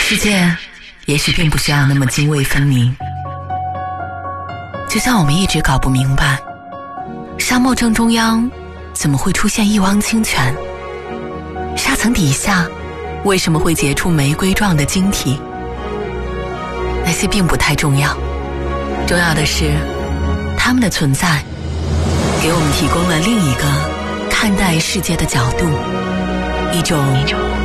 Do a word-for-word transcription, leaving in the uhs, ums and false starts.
世界也许并不需要那么泾渭分明，就像我们一直搞不明白，沙漠正中央怎么会出现一汪清泉，沙层底下为什么会结出玫瑰状的晶体，那些并不太重要，重要的是它们的存在给我们提供了另一个看待世界的角度，一种